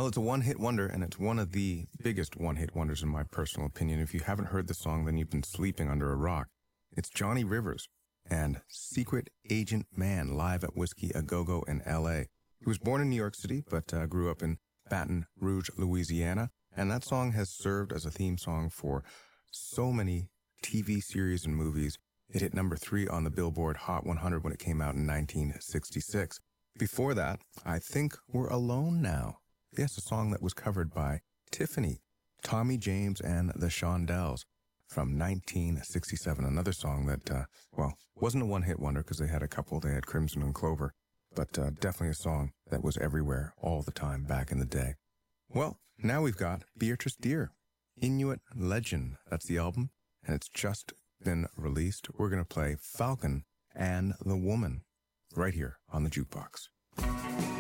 Well, it's a one-hit wonder, and it's one of the biggest one-hit wonders in my personal opinion. If you haven't heard the song, then you've been sleeping under a rock. It's Johnny Rivers and Secret Agent Man live at Whiskey A Go-Go in L.A. He was born in New York City, but grew up in Baton Rouge, Louisiana, and that song has served as a theme song for so many TV series and movies. It hit number 3 on the Billboard Hot 100 when it came out in 1966. Before that, I Think We're Alone Now. Yes, a song that was covered by Tiffany, Tommy James, and the Shondells from 1967. Another song that, wasn't a one-hit wonder because they had a couple. They had Crimson and Clover, but definitely a song that was everywhere all the time back in the day. Well, now we've got Beatrice Deer, Inuit Legend. That's the album, and it's just been released. We're going to play Falcon and the Woman right here on the Jukebox.